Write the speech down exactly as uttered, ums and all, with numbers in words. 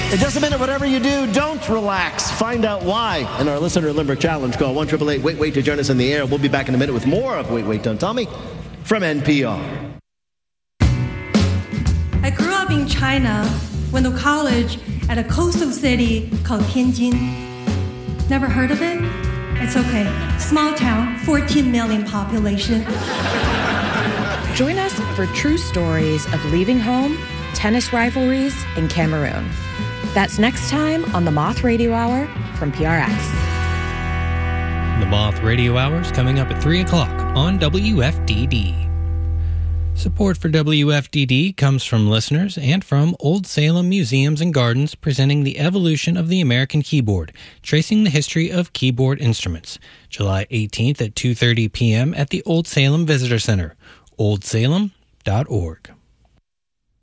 In just a minute, whatever you do, don't relax. Find out why in our Listener Limerick Challenge. Call one eight eight eight, wait, wait to join us in the air. We'll be back in a minute with more of Wait, Wait, Don't Tell Me from N P R. I grew up in China, went to college at a coastal city called Tianjin. Never heard of it? It's okay. Small town, fourteen million population. Join us for true stories of leaving home, tennis rivalries, and Cameroon. That's next time on the Moth Radio Hour from P R X. The Moth Radio Hour is coming up at three o'clock on W F D D. Support for W F D D comes from listeners and from Old Salem Museums and Gardens, presenting the evolution of the American keyboard, tracing the history of keyboard instruments. July eighteenth at two thirty p.m. at the Old Salem Visitor Center, old salem dot org.